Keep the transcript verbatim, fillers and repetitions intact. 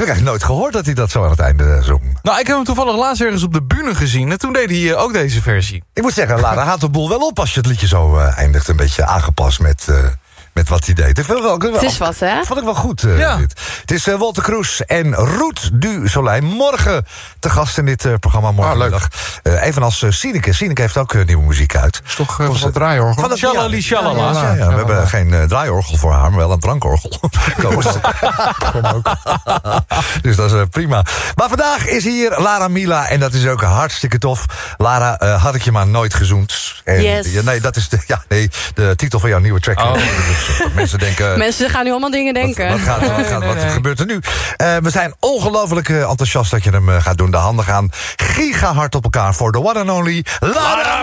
eigenlijk nooit gehoord dat hij dat zo aan het einde zong. Nou, ik heb hem toevallig laatst ergens op de bühne gezien. En toen deed hij uh, ook deze versie. Ik moet zeggen, Lara haalt de boel wel op als je het liedje zo uh, eindigt. Een beetje aangepast met... Uh, Met wat hij deed. Ik vind wel, wel, het is wat, hè? Vond ik wel goed. Uh, ja. dit. Het is uh, Walter Kroes en Roet du Soleil. Morgen te gast in dit uh, programma. Morgenmiddag. Ah, uh, evenals uh, Sineke. Sineke heeft ook uh, nieuwe muziek uit. Dat is toch uh, van het draaiorgel? Van het Shalali Shalala. Ja, ja, ja, we hebben geen uh, draaiorgel voor haar, maar wel een drankorgel. Kom ook. Dus dat is uh, prima. Maar vandaag is hier Lara Mila. En dat is ook hartstikke tof. Lara, uh, had ik je maar nooit gezoend. En, Yes. Ja, nee, dat is de, ja, nee, de titel van jouw nieuwe track. Oh. Dus, mensen denken... Mensen gaan nu allemaal dingen denken. Wat, wat, gaat, wat, Nee, gaat, nee, wat nee. gebeurt er nu? Uh, we zijn ongelooflijk uh, enthousiast dat je hem uh, gaat doen. De handen gaan gigahard op elkaar voor de one and only Lara